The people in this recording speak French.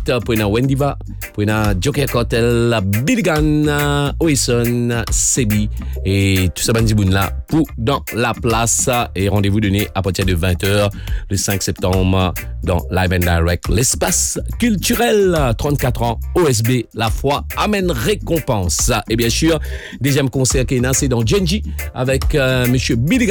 pour une Wendiva, pour une Joker Cartel, Billigan, Oison, Sebi et tout ça bandiboun là pour dans la place et rendez-vous donné à partir de 20h le 5 septembre dans Live and Direct, l'espace culturel, 34 ans, OSB, la foi amène récompense. Et bien sûr, deuxième concert qui est c'est dans Genji avec monsieur Billigan.